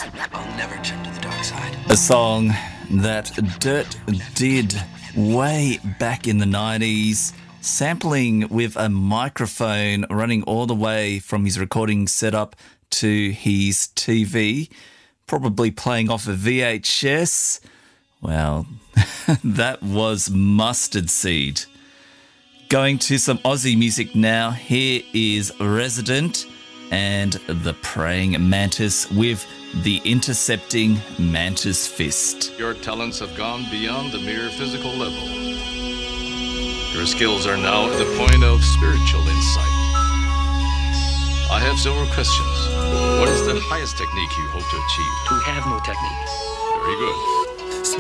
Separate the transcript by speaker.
Speaker 1: I'll never turn to the dark side.
Speaker 2: A song that Dirt did way back in the 90s, sampling with a microphone running all the way from his recording setup to his TV, probably playing off a VHS. Well, that was Mustard Seed. Going to some Aussie music now. Here is Resident and the Praying Mantis with the Intercepting Mantis Fist.
Speaker 3: Your talents have gone beyond the mere physical level. Your skills are now at the point of spiritual insight. I have several questions. What is the highest technique you hope to achieve?
Speaker 1: We have no technique.
Speaker 3: Very good.